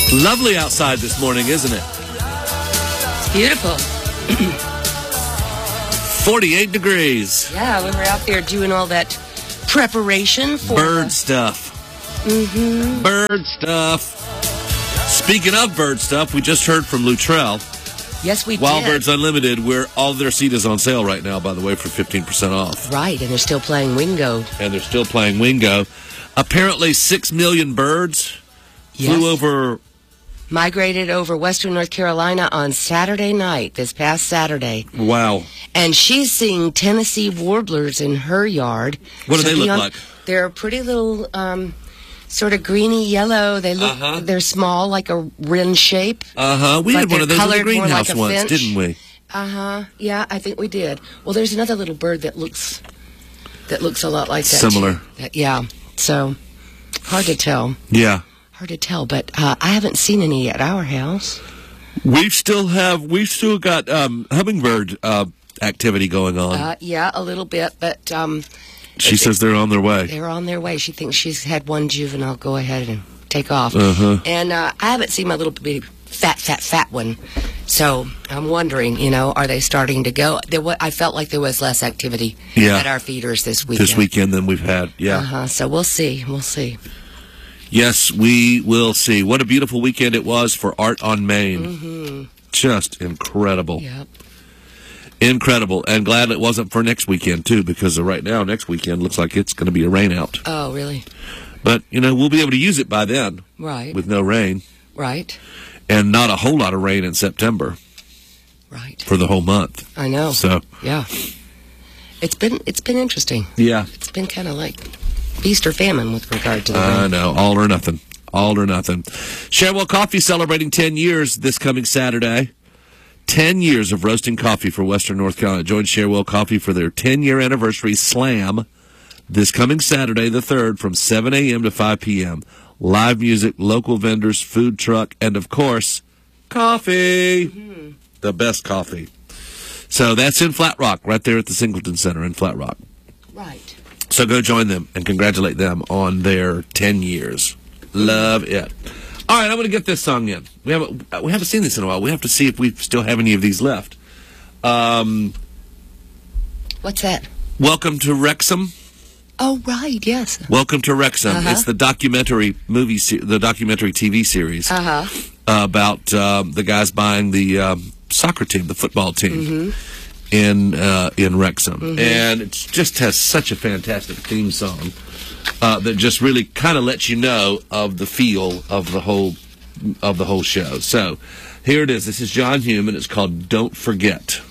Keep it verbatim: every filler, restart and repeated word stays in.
Lovely outside this morning, isn't it? It's beautiful. forty-eight degrees. Yeah, we were out there doing all that preparation for bird the... stuff. Mm-hmm. Bird stuff. Speaking of bird stuff, we just heard from Luttrell. Yes, we Wild did. Birds Unlimited, where all their seed is on sale right now, by the way, for fifteen percent off. Right, and they're still playing Wingo. And they're still playing Wingo. Apparently, six million birds Yes. flew over... Migrated over western North Carolina on Saturday night, this past Saturday. Wow. And she's seeing Tennessee warblers in her yard. What do So they look beyond- like? They're a pretty little, um, sort of greeny yellow. They look, Uh-huh. they're small, like a wren shape. Uh-huh. We But had one of they're those in the colored more greenhouse like a once, finch. didn't we? Uh-huh. Yeah, I think we did. Well, there's another little bird that looks, that looks a lot like that. Similar. too. That- yeah. So, hard to tell. Yeah. Hard to tell, but uh, I haven't seen any at our house. We still have, we've still got um, hummingbird uh, activity going on. Uh, yeah, a little bit, but um, she says they're on their way. they're on their way. She thinks she's had one juvenile go ahead and take off. Uh-huh. And uh, I haven't seen my little bitty fat, fat, fat one. So I'm wondering, you know, are they starting to go? There wa- I felt like there was less activity Yeah. at our feeders this weekend. This weekend than we've had, yeah. Uh-huh. So we'll see. We'll see. Yes, we will see. What a beautiful weekend it was for Art on Main. Mm-hmm. Just incredible. Yep. Incredible. And glad it wasn't for next weekend, too, because right now, next weekend looks like it's going to be a rain out. Oh, really? But, you know, we'll be able to use it by then. Right. With no rain. Right. And not a whole lot of rain in September. Right. For the whole month. I know. So. Yeah. It's been it's been interesting. Yeah. It's been kind of like feast or famine with regard to the I rain. know. All or nothing. All or nothing. Sharewell Coffee celebrating ten years this coming Saturday. ten years of roasting coffee for Western North Carolina. Join Sharewell Coffee for their ten-year anniversary slam this coming Saturday the third from seven a.m. to five p.m. Live music, local vendors, food truck, and, of course, coffee. Mm-hmm. The best coffee. So that's in Flat Rock, right there at the Singleton Center in Flat Rock. Right. So go join them and congratulate them on their ten years. Love it. All right, I'm going to get this song in. We haven't we haven't seen this in a while. We have to see if we still have any of these left. Um, What's that? Welcome to Wrexham. Oh, right, yes. Welcome to Wrexham. Uh-huh. It's the documentary movie, se- the documentary T V series Uh-huh. uh, about um, the guys buying the um, soccer team, the football team. Mm-hmm. in uh, in Wrexham, Mm-hmm. and it just has such a fantastic theme song uh, that just really kind of lets you know of the feel of the whole of the whole show. So here it is. This is John Hume, and it's called "Don't Forget."